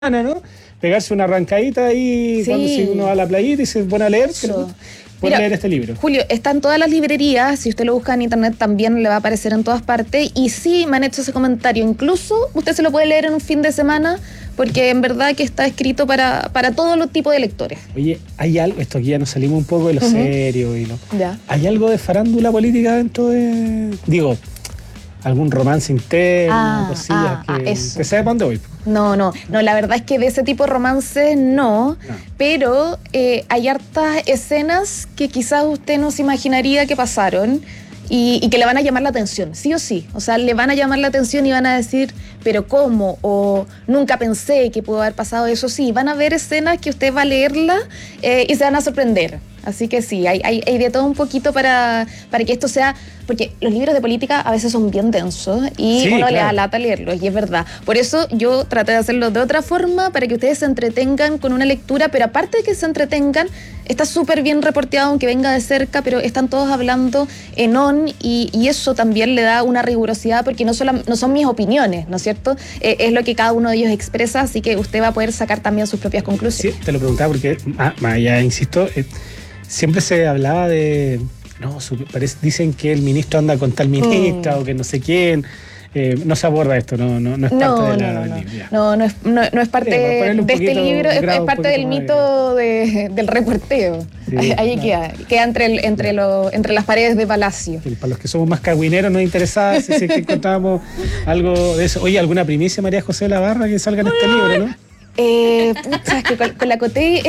¿no? Pegarse una arrancadita ahí cuando si uno va a la playita y se pone a leer, puede leer este libro. Julio, está en todas las librerías, si usted lo busca en internet también le va a aparecer en todas partes, y sí me han hecho ese comentario, incluso usted se lo puede leer en un fin de semana, porque en verdad que está escrito para todos los tipos de lectores. Oye, hay algo, esto aquí ya nos salimos un poco de lo serio y ¿hay algo de farándula política dentro de, digo, algún romance interno, cosillas que sepa dónde voy? No, la verdad es que de ese tipo de romances no. Pero hay hartas escenas que quizás usted no se imaginaría que pasaron y que le van a llamar la atención, sí o sí. O sea, le van a llamar la atención y van a decir, ¿pero cómo? O nunca pensé que pudo haber pasado eso. Sí, van a ver escenas que usted va a leerla y se van a sorprender. Así que sí, hay de todo un poquito para que esto sea... Porque los libros de política a veces son bien densos y uno le da lata leerlos, y es verdad. Por eso yo traté de hacerlo de otra forma, para que ustedes se entretengan con una lectura, pero aparte de que se entretengan, está súper bien reporteado, aunque venga de cerca, pero están todos hablando en on, y eso también le da una rigurosidad, porque no son mis opiniones, ¿no es cierto? Es lo que cada uno de ellos expresa, así que usted va a poder sacar también sus propias conclusiones. Sí, te lo preguntaba porque, ya insisto, siempre se hablaba de... No, dicen que el ministro anda con tal ministra o que no sé quién. No se aborda esto, no es parte del libro. No es parte de este libro, es parte del mito del reporteo. Sí, ahí queda entre las paredes de Palacio. Para los que somos más cagüineros nos interesa si es que encontramos algo de eso. Oye, ¿alguna primicia, María José Lavarra, que salga en este libro, no? Es que con la Coté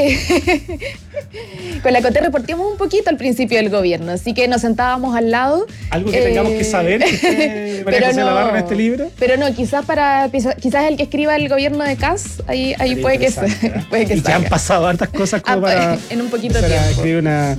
reporteamos un poquito al principio del gobierno, así que nos sentábamos al lado. ¿Algo que tengamos que saber, María José Lavarra, en este libro? Pero no, quizás el que escriba el gobierno de Kass, ahí puede que y que han pasado hartas cosas como para en un poquito de tiempo escribir una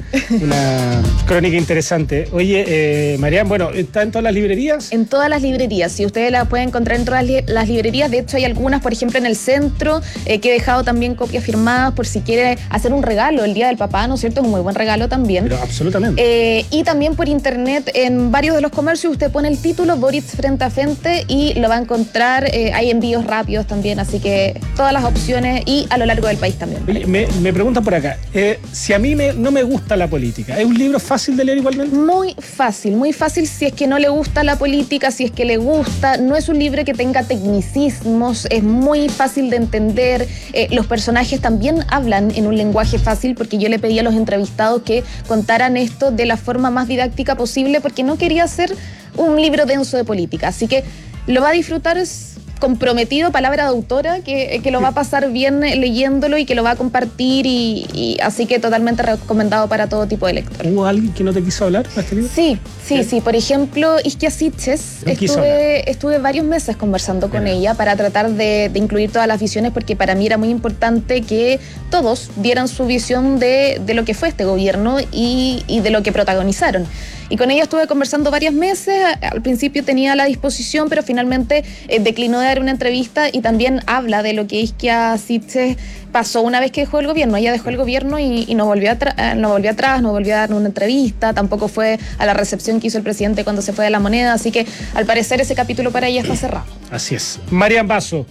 crónica interesante. Oye, Marian, bueno, ¿está en todas las librerías? En todas las librerías, sí, ustedes la pueden encontrar en todas las librerías. De hecho hay algunas, por ejemplo, en el centro, que he dejado también copias firmadas por si quiere hacer un regalo el Día del Papá, ¿no es cierto? Es un muy buen regalo también. Pero absolutamente. Y también por internet, en varios de los comercios, usted pone el título Boric frente a frente y lo va a encontrar. Hay envíos rápidos también, así que todas las opciones, y a lo largo del país también. Oye, me preguntan por acá, si a mí no me gusta la política, ¿es un libro fácil de leer igualmente? Muy fácil si es que no le gusta la política, si es que le gusta. No es un libro que tenga tecnicismos, es muy fácil de entender. Los personajes también hablan en un lenguaje fácil, porque yo le pedí a los entrevistados que contaran esto de la forma más didáctica posible, porque no quería hacer un libro denso de política. Así que lo va a disfrutar, comprometido, palabra de autora, que lo va a pasar bien leyéndolo y que lo va a compartir, y así que totalmente recomendado para todo tipo de lector. ¿Hubo alguien que no te quiso hablar para este libro? Sí. Por ejemplo, Isquia Siches, estuve varios meses conversando con ella para tratar de incluir todas las visiones, porque para mí era muy importante que todos dieran su visión de lo que fue este gobierno y de lo que protagonizaron. Y con ella estuve conversando varios meses. Al principio tenía la disposición, pero finalmente declinó de dar una entrevista, y también habla de lo que Isquia Siches pasó una vez que dejó el gobierno. Ella dejó el gobierno y no volvió atrás, no volvió a dar una entrevista, tampoco fue a la recepción que hizo el presidente cuando se fue de La Moneda, así que al parecer ese capítulo para ella está cerrado. Así es. Marian Basso,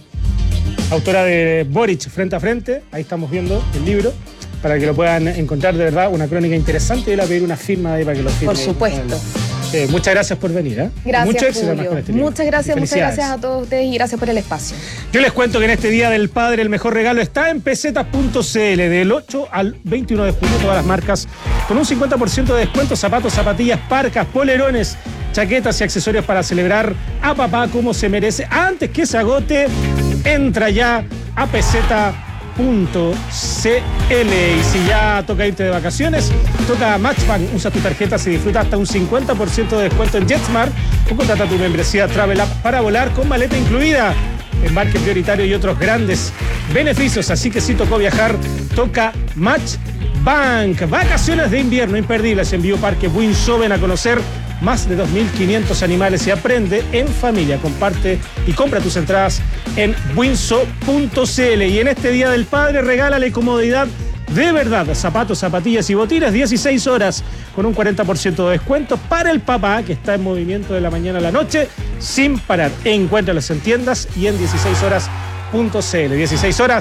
autora de Boric frente a frente, ahí estamos viendo el libro, para que lo puedan encontrar. De verdad, una crónica interesante. Yo le voy a pedir una firma ahí para que lo firme. Por supuesto. Muchas gracias por venir. Gracias, mucho éxito, Julio. Con este libro. Muchas gracias a todos ustedes, y gracias por el espacio. Yo les cuento que en este Día del Padre el mejor regalo está en pesetas.cl. Del 8 al 21 de julio, todas las marcas con un 50% de descuento: zapatos, zapatillas, parcas, polerones, chaquetas y accesorios para celebrar a papá como se merece. Antes que se agote, entra ya a peseta.cl. Y si ya toca irte de vacaciones, toca Matchbank. Usa tu tarjeta, se disfruta hasta un 50% de descuento en JetSmart, o contrata tu membresía Travel App para volar con maleta incluida, embarque prioritario y otros grandes beneficios. Así que si tocó viajar, toca Matchbank. Vacaciones de invierno imperdibles en Bioparque Buinso. Ven a conocer más de 2.500 animales y aprende en familia. Comparte y compra tus entradas en buinso.cl. Y en este Día del Padre, regálale comodidad de verdad. Zapatos, zapatillas y botines, 16 horas con un 40% de descuento para el papá, que está en movimiento de la mañana a la noche sin parar. Encuéntralos en tiendas y en 16 16 horas.